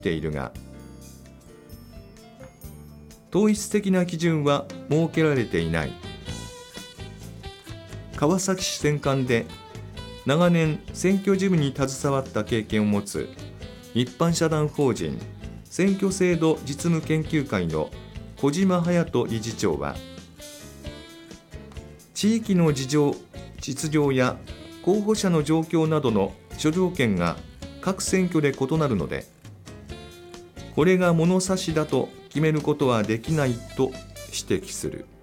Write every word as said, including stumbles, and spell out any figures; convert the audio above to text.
ているが、統一的な基準は設けられていない。川崎市選管で長年選挙事務に携わった経験を持つ一般社団法人選挙制度実務研究会の小島隼人理事長は、地域の事情、実情や候補者の状況などの諸条件が各選挙で異なるので、これが物差しだと決めることはできないと指摘する。